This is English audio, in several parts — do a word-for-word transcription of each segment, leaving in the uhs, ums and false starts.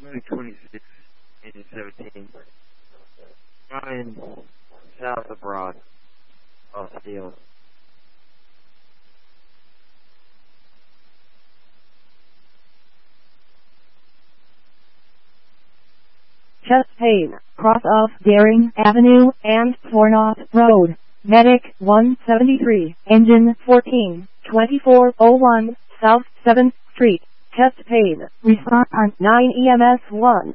May twenty-sixth, nineteen seventeen. Ryan, south abroad, off steel. Chest pain, cross of Daring Avenue and Fornoth Road. Medic one seventy-three, engine fourteen, twenty-four oh one, South seventh Street. Chest pain, respond on nine E M S one.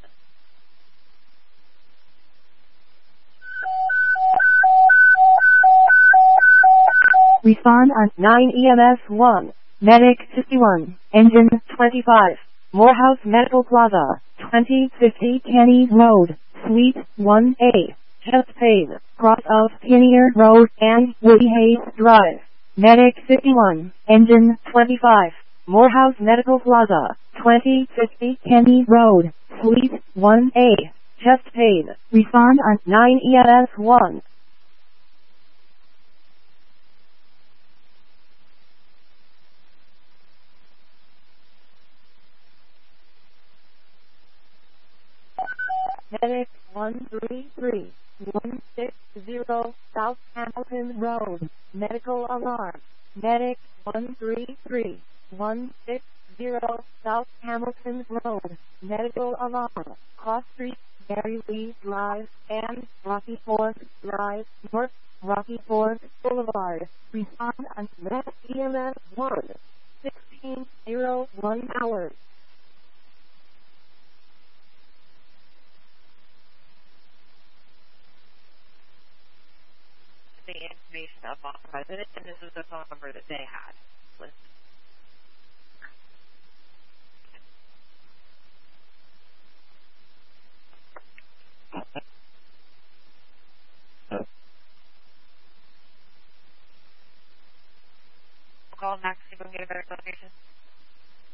Respond on nine E M S one. Medic fifty-one, engine twenty-five, Morehouse Medical Plaza, twenty fifty Kenny Road, Suite one A. Chest pain, cross of Pioneer Road and Woody Hayes Drive. Medic fifty-one, engine twenty-five, Morehouse Medical Plaza, twenty fifty Kenny Road, Suite one A. Chest pain, respond on nine E M S one. Medic one three three, one six zero, South Hamilton Road, medical alarm. Medic one three three, one six zero, South Hamilton Road, medical alarm. Cross Street, Mary Lee Drive, and Rocky Fork Drive, North Rocky Fork Boulevard. Respond on next E M S one, sixteen oh one hours. The information of on resident, and this is the phone number that they had listed. We'll call next, see if we can get a better location.